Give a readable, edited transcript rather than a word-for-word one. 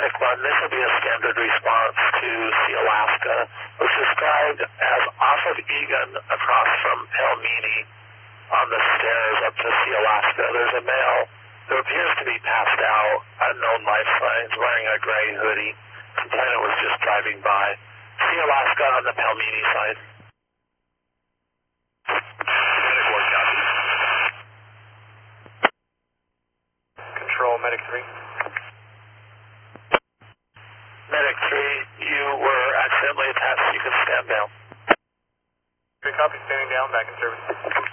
Medic 1, this will be a standard response to Sea Alaska. It was described as off of Egan across from Pelmini on the stairs up to Sea Alaska. There's a male who appears to be passed out, unknown life signs, wearing a gray hoodie. Complainant was just driving by. Sea Alaska on the Pelmini side. Medic 1, copy. Control, Medic 3. Medic 3, you were accidentally attached. You can stand down. Good copy, standing down, back in service.